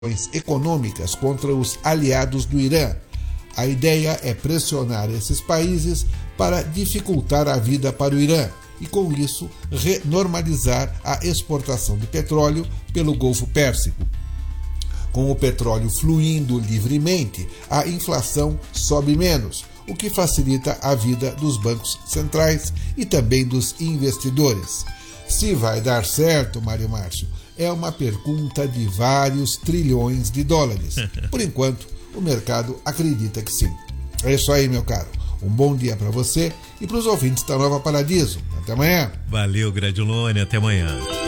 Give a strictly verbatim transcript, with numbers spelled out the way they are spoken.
econômicas contra os aliados do Irã. A ideia é pressionar esses países para dificultar a vida para o Irã e, com isso, renormalizar a exportação de petróleo pelo Golfo Pérsico. Com o petróleo fluindo livremente, a inflação sobe menos, o que facilita a vida dos bancos centrais e também dos investidores. Se vai dar certo, Mário Márcio, é uma pergunta de vários trilhões de dólares. Por enquanto, o mercado acredita que sim. É isso aí, meu caro. Um bom dia para você e para os ouvintes da Nova Paradiso. Até amanhã. Valeu, Gradilone. Até amanhã.